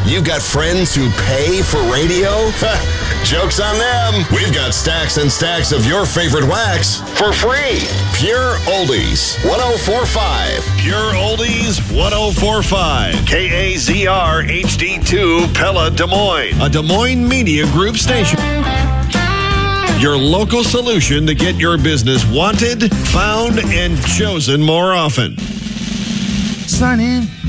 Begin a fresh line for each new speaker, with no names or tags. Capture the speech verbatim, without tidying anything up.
You got friends who pay for radio? Joke's on them. We've got stacks and stacks of your favorite wax for free. Pure Oldies, one oh four point five.
Pure Oldies, one oh four point five. K A Z R H D two, Pella, Des Moines. A Des Moines Media Group station. Your local solution to get your business wanted, found, and chosen more often.
Sign in.